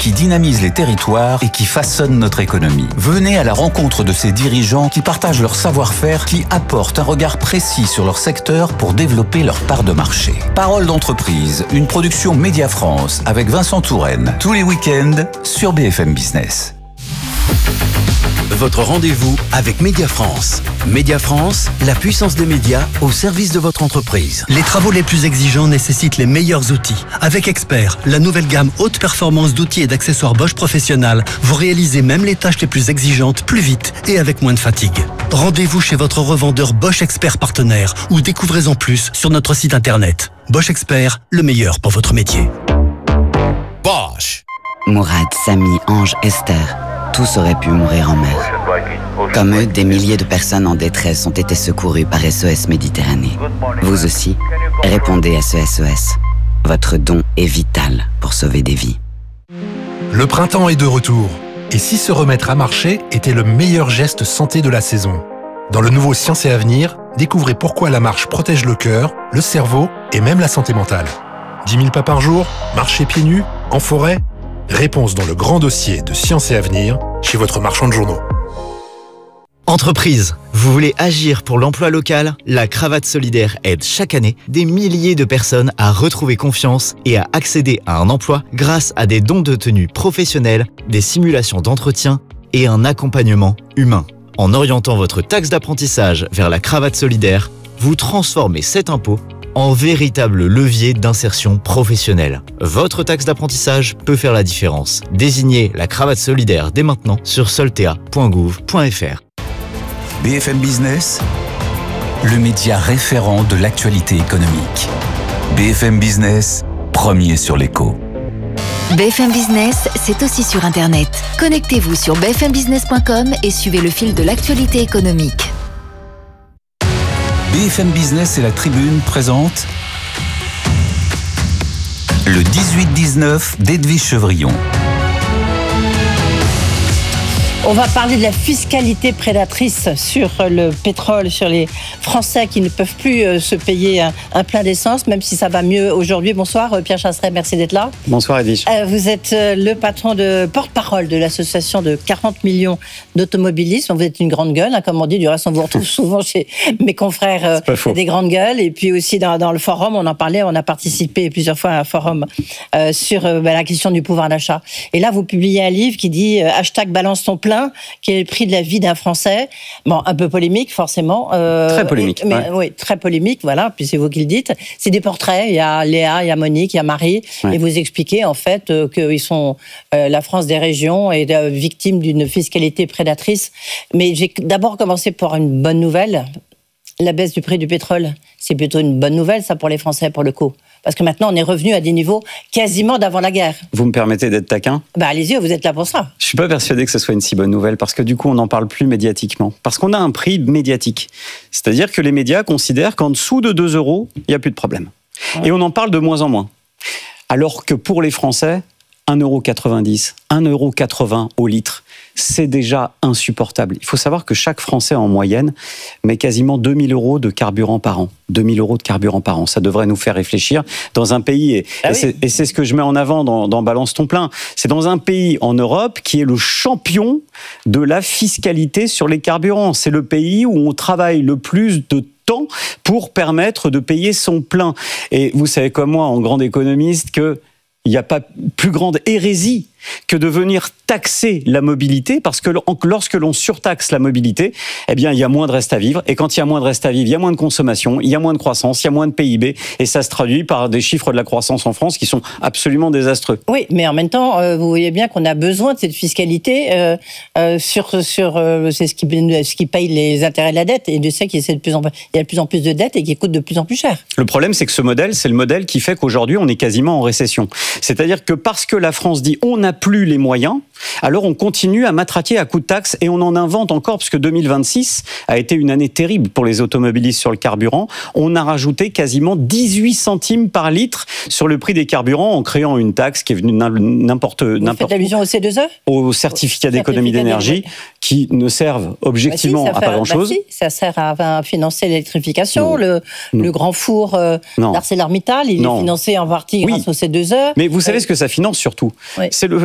qui dynamisent les territoires et qui façonnent notre économie. Venez à la rencontre de ces dirigeants qui partagent leur savoir-faire, qui apportent un regard précis sur leur secteur pour développer leur part de marché. Parole d'entreprise, une production Média France avec Vincent Touraine, tous les week-ends sur BFM Business. Votre rendez-vous avec Média France. Média France, la puissance des médias au service de votre entreprise. Les travaux les plus exigeants nécessitent les meilleurs outils. Avec Expert, la nouvelle gamme haute performance d'outils et d'accessoires Bosch Professionnal, vous réalisez même les tâches les plus exigeantes plus vite et avec moins de fatigue. Rendez-vous chez votre revendeur Bosch Expert partenaire ou découvrez-en plus sur notre site internet. Bosch Expert, le meilleur pour votre métier. Bosch. Mourad, Samy, Ange, Esther, tous auraient pu mourir en mer. Comme eux, des milliers de personnes en détresse ont été secourues par SOS Méditerranée. Vous aussi, répondez à ce SOS. Votre don est vital pour sauver des vies. Le printemps est de retour. Et si se remettre à marcher était le meilleur geste santé de la saison? Dans le nouveau Science et Avenir, découvrez pourquoi la marche protège le cœur, le cerveau et même la santé mentale. 10 000 pas par jour, marcher pieds nus, en forêt? Réponse dans le grand dossier de Science et Avenir chez votre marchand de journaux. Entreprise, vous voulez agir pour l'emploi local? La Cravate Solidaire aide chaque année des milliers de personnes à retrouver confiance et à accéder à un emploi grâce à des dons de tenue professionnels, des simulations d'entretien et un accompagnement humain. En orientant votre taxe d'apprentissage vers la Cravate Solidaire, vous transformez cet impôt en véritable levier d'insertion professionnelle. Votre taxe d'apprentissage peut faire la différence. Désignez la Cravate Solidaire dès maintenant sur soltea.gouv.fr. BFM Business, le média référent de l'actualité économique. BFM Business, premier sur l'écho. BFM Business, c'est aussi sur Internet. Connectez-vous sur bfmbusiness.com et suivez le fil de l'actualité économique. BFM Business et la Tribune présentent le 18-19 d'Edwige Chevrillon. On va parler de la fiscalité prédatrice sur le pétrole, sur les Français qui ne peuvent plus se payer un plein d'essence, même si ça va mieux aujourd'hui. Bonsoir Pierre Chasseret, merci d'être là. Bonsoir Edwige. Vous êtes le patron de porte-parole de l'association de 40 millions d'automobilistes. Vous êtes une grande gueule, comme on dit. Du reste, on vous retrouve souvent chez mes confrères des grandes gueules. Et puis aussi dans le forum, on en parlait, on a participé plusieurs fois à un forum sur la question du pouvoir d'achat. Et là, vous publiez un livre qui dit # balance ton plein, qui est le prix de la vie d'un Français. Bon, un peu polémique, forcément. Très polémique. Mais, oui, très polémique, voilà, puis c'est vous qui le dites. C'est des portraits, il y a Léa, il y a Monique, il y a Marie, et vous expliquez en fait qu'ils sont la France des régions et victimes d'une fiscalité prédatrice. Mais j'ai d'abord commencé par une bonne nouvelle. La baisse du prix du pétrole, c'est plutôt une bonne nouvelle, ça, pour les Français, pour le coup. Parce que maintenant, on est revenu à des niveaux quasiment d'avant la guerre. Vous me permettez d'être taquin ? Allez-y, vous êtes là pour ça. Je suis pas persuadé que ce soit une si bonne nouvelle, parce que du coup, on n'en parle plus médiatiquement. Parce qu'on a un prix médiatique. C'est-à-dire que les médias considèrent qu'en dessous de 2 €, il n'y a plus de problème. Ouais. Et on en parle de moins en moins. Alors que pour les Français, 1,90 €, 1,80 € au litre, c'est déjà insupportable. Il faut savoir que chaque Français, en moyenne, met quasiment 2 000 € de carburant par an. 2 000 € de carburant par an. Ça devrait nous faire réfléchir dans un pays, et c'est ce que je mets en avant dans Balance ton plein, c'est dans un pays en Europe qui est le champion de la fiscalité sur les carburants. C'est le pays où on travaille le plus de temps pour permettre de payer son plein. Et vous savez comme moi, en grand économiste, que il n'y a pas plus grande hérésie que de venir taxer la mobilité, parce que lorsque l'on surtaxe la mobilité, eh bien, il y a moins de reste à vivre. Et quand il y a moins de reste à vivre, il y a moins de consommation, il y a moins de croissance, il y a moins de PIB. Et ça se traduit par des chiffres de la croissance en France qui sont absolument désastreux. Oui, mais en même temps, vous voyez bien qu'on a besoin de cette fiscalité c'est ce qui paye les intérêts de la dette. Et je sais qu'il y a de plus en plus de dettes et qui coûtent de plus en plus cher. Le problème, c'est que ce modèle, c'est le modèle qui fait qu'aujourd'hui, on est quasiment en récession. C'est-à-dire que parce que la France dit on n'a plus les moyens, alors on continue à matraquer à coups de taxes et on en invente encore, parce que 2026 a été une année terrible pour les automobilistes sur le carburant. On a rajouté quasiment 18 centimes par litre sur le prix des carburants en créant une taxe qui est venue n'importe Vous faites allusion au C2E ? Au certificat d'économie d'énergie, qui ne servent objectivement à pas grand-chose. Ça sert à financer l'électrification. Le grand four d'ArcelorMittal, il est financé en partie grâce au C2E. Mais vous savez ce que ça finance surtout ? Oui. C'est